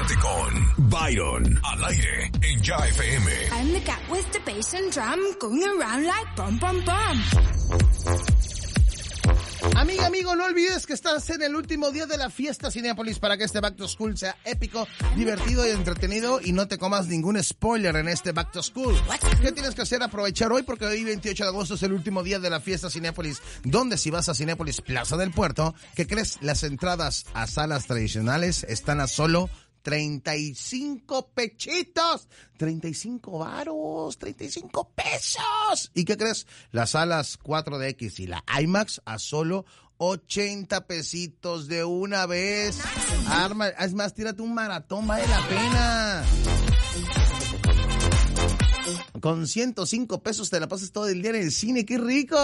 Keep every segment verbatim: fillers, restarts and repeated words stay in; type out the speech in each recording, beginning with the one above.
Conéctate con Byron al aire en Ya F M. I'm the cat with the bass and drum going around like bum bum bum. Amiga, amigo, no olvides que estás en el último día de la fiesta Cinépolis para que este Back to School sea épico, divertido y entretenido y no te comas ningún spoiler en este Back to School. ¿Qué tienes que hacer? Aprovechar hoy porque hoy veintiocho de agosto es el último día de la fiesta Cinépolis, donde si vas a Cinépolis Plaza del Puerto, ¿qué crees? Las entradas a salas tradicionales están a solo treinta y cinco pechitos, treinta y cinco varos, treinta y cinco pesos. ¿Y qué crees? Las salas cuatro D X y la IMAX a solo ochenta pesitos de una vez. Arma, es más, tírate un maratón, vale la pena. Con ciento cinco pesos te la pasas todo el día en el cine, ¡qué rico!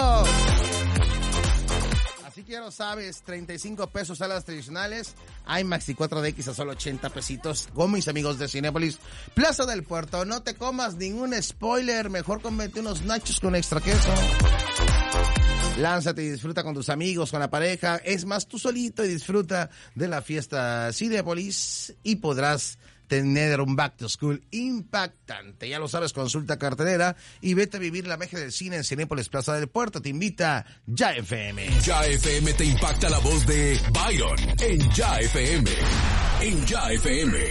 Así que ya lo sabes, treinta y cinco pesos salas tradicionales, IMAX y cuatro D X a solo ochenta pesitos, con mis amigos de Cinépolis Plaza del Puerto. No te comas ningún spoiler, mejor cómete unos nachos con extra queso. Lánzate y disfruta con tus amigos, con la pareja, es más, tú solito y disfruta de la fiesta Cinépolis y podrás tener un back to school impactante. Ya lo sabes, consulta cartelera y vete a vivir la magia del cine en Cinépolis Plaza del Puerto. Te invita Ya F M. Ya F M te impacta la voz de Byron en Ya F M. En Ya F M.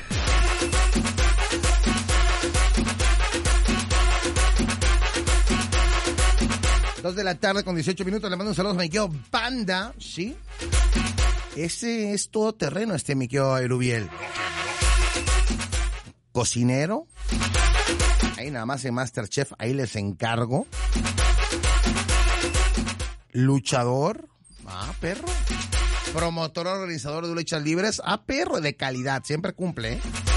Dos de la tarde con dieciocho minutos. Le mando un saludo a mi querido Panda, ¿sí? Ese es todo terreno, este mi querido Erubiel. Cocinero, ahí nada más en MasterChef, ahí les encargo. Luchador, ah, perro. Promotor, organizador de luchas libres, ah, perro, de calidad, siempre cumple, ¿eh?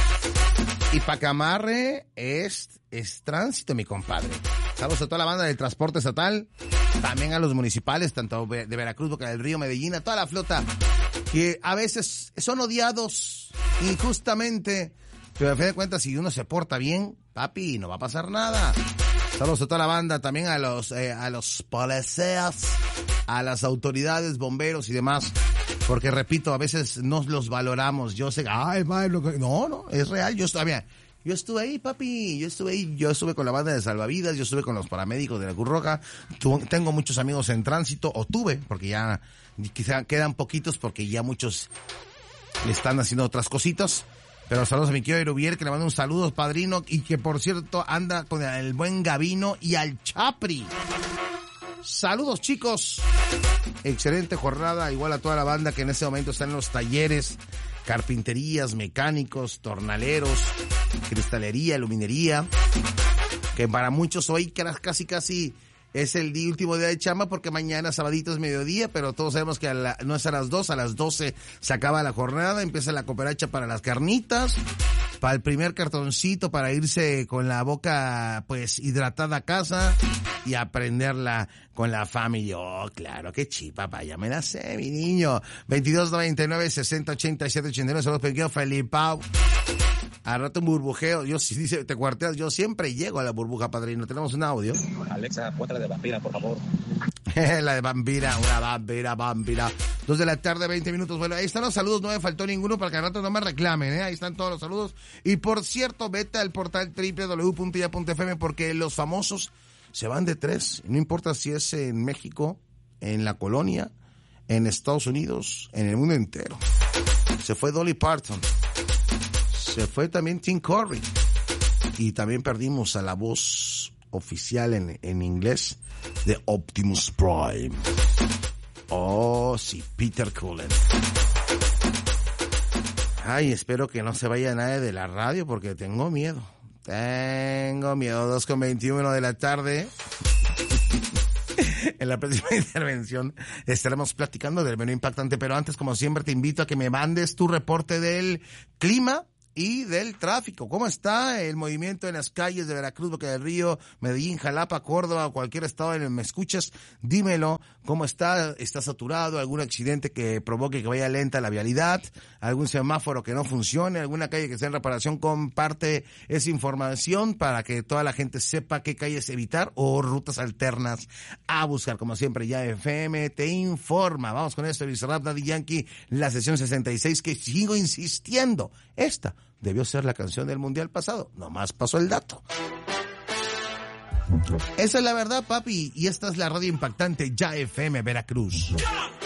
Y pa' que amarre es, es tránsito, mi compadre. Saludos a toda la banda del transporte estatal, también a los municipales, tanto de Veracruz, Boca del Río, Medellín, a toda la flota, que a veces son odiados injustamente. Pero a fin de cuentas, si uno se porta bien, papi, no va a pasar nada. Saludos a toda la banda, también a los eh, a los policías, a las autoridades, bomberos y demás. Porque, repito, a veces no los valoramos. Yo sé, ay, madre, lo que... no, no, es real. Yo estuve, mira, yo estuve ahí, papi, yo estuve ahí. Yo estuve con la banda de salvavidas, yo estuve con los paramédicos de la Cruz Roja. Tu, tengo muchos amigos en tránsito, o tuve, porque ya quizá quedan poquitos, porque ya muchos le están haciendo otras cositas. Pero saludos a mi querido Erubiel, que le mando un saludo, padrino, y que por cierto anda con el buen Gavino y al Chapri. Saludos, chicos. Excelente jornada, igual a toda la banda que en este momento está en los talleres, carpinterías, mecánicos, tornaleros, cristalería, luminería, que para muchos hoy casi casi es el día, último día de chamba, porque mañana sabadito es mediodía, pero todos sabemos que a la, no es a las dos, a las doce se acaba la jornada, empieza la cooperacha para las carnitas, para el primer cartoncito, para irse con la boca pues hidratada a casa y aprenderla con la familia. Oh, claro, qué chipa, vaya, me la sé, mi niño. veintidós noventa y nueve, sesenta ochenta y siete ochenta y nueve, saludos pequeños, Felipao. Al rato un burbujeo, yo si dice, te cuarteas, yo siempre llego a la burbuja, padrino. Tenemos un audio. Alexa, cuéntale de vampira, por favor. La de vampira, una vampira, vampira. Dos de la tarde, veinte minutos. Bueno, ahí están los saludos, no me faltó ninguno para que al rato no me reclamen, ¿eh? Ahí están todos los saludos. Y por cierto, vete al portal doble u doble u doble u punto ya punto f m porque los famosos se van de tres. No importa si es en México, en la colonia, en Estados Unidos, en el mundo entero. Se fue Dolly Parton. Se fue también Tim Curry. Y también perdimos a la voz oficial en, en inglés de Optimus Prime. Oh, sí, Peter Cullen. Ay, espero que no se vaya nadie de la radio porque tengo miedo. Tengo miedo. dos con veintiuno de la tarde. En la próxima intervención estaremos platicando del menú impactante, pero antes, como siempre, te invito a que me mandes tu reporte del clima y del tráfico. ¿Cómo está el movimiento en las calles de Veracruz, Boca del Río, Medellín, Jalapa, Córdoba o cualquier estado en el que me escuchas? Dímelo. ¿Cómo está? ¿Está saturado? ¿Algún accidente que provoque que vaya lenta la vialidad? ¿Algún semáforo que no funcione? ¿Alguna calle que esté en reparación? Comparte esa información para que toda la gente sepa qué calles evitar o rutas alternas a buscar. Como siempre, ya F M te informa. Vamos con esto, Bizarrap, Daddy Yankee, la sesión sesenta y seis, que sigo insistiendo. Esta debió ser la canción del Mundial pasado. Nomás pasó el dato. Esa es la verdad, papi. Y esta es la radio impactante, Ya F M Veracruz.